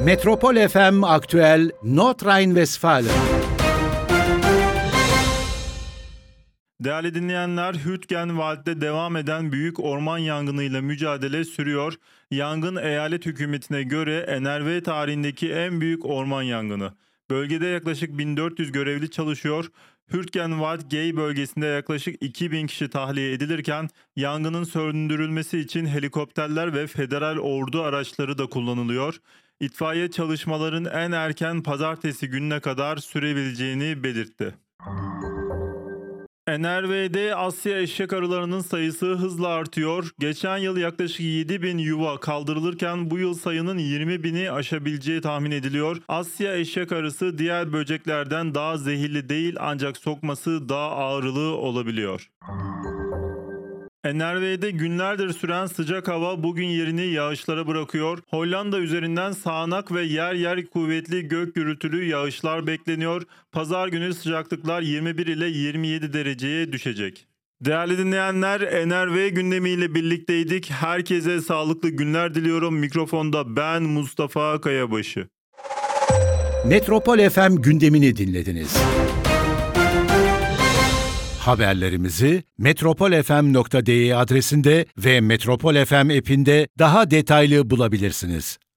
Metropol FM Aktüel Nordrhein-Westfalen. Değerli dinleyenler, Hürtgenwald'de devam eden büyük orman yangınıyla mücadele sürüyor. Yangın eyalet hükümetine göre NRV tarihindeki en büyük orman yangını. Bölgede yaklaşık 1400 görevli çalışıyor. Hürtgenwald-Gey bölgesinde yaklaşık 2000 kişi tahliye edilirken yangının söndürülmesi için helikopterler ve federal ordu araçları da kullanılıyor. İtfaiye çalışmaların en erken pazartesi gününe kadar sürebileceğini belirtti. NRV'de Asya eşek arılarının sayısı hızla artıyor. Geçen yıl yaklaşık 7.000 yuva kaldırılırken bu yıl sayının 20.000'i aşabileceği tahmin ediliyor. Asya eşek arısı diğer böceklerden daha zehirli değil ancak sokması daha ağrılı olabiliyor. NRV'de günlerdir süren sıcak hava bugün yerini yağışlara bırakıyor. Hollanda üzerinden sağanak ve yer yer kuvvetli gök gürültülü yağışlar bekleniyor. Pazar günü sıcaklıklar 21 ile 27 dereceye düşecek. Değerli dinleyenler, NRV gündemiyle birlikteydik. Herkese sağlıklı günler diliyorum. Mikrofonda ben Mustafa Kayabaşı. Metropol FM gündemini dinlediniz. Haberlerimizi metropolfm.de adresinde ve Metropol FM app'inde daha detaylı bulabilirsiniz.